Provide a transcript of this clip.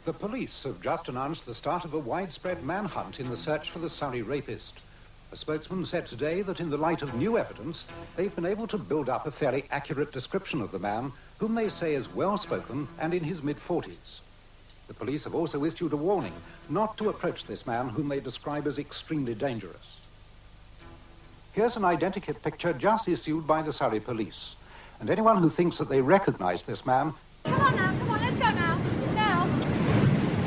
The police have just announced the start of a widespread manhunt in the search for the Surrey rapist. A spokesman said today that in the light of new evidence, they've been able to build up a fairly accurate description of the man, whom they say is well-spoken and in his mid-40s. The police have also issued a warning not to approach this man, whom they describe as extremely dangerous. Here's an identikit picture just issued by the Surrey police, and anyone who thinks that they recognise this man